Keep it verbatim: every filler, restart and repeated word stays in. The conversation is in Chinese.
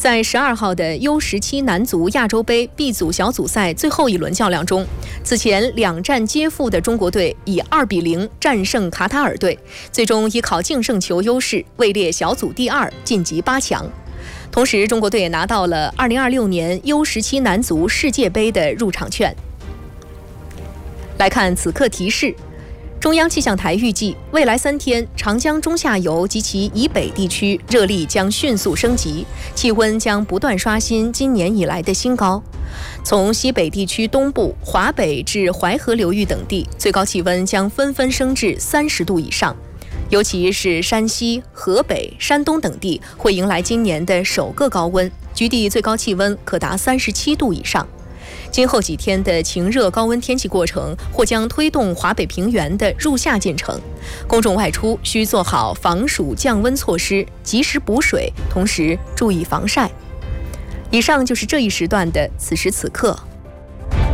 在十二号的 U 十七男足亚洲杯 B 组小组赛最后一轮较量中，此前两战皆负的中国队以二比零战胜卡塔尔队，最终依靠净胜球优势位列小组第二，晋级八强。同时，中国队也拿到了二零二六年 U 十七男足世界杯的入场券。来看此刻提示。中央气象台预计，未来三天，长江中下游及其以北地区热力将迅速升级，气温将不断刷新今年以来的新高。从西北地区东部、华北至淮河流域等地，最高气温将纷纷升至三十度以上。尤其是山西、河北、山东等地会迎来今年的首个高温，局地最高气温可达三十七度以上。今后几天的晴热高温天气过程或将推动华北平原的入夏进程，公众外出需做好防暑降温措施，及时补水，同时注意防晒。以上就是这一时段的此时此刻。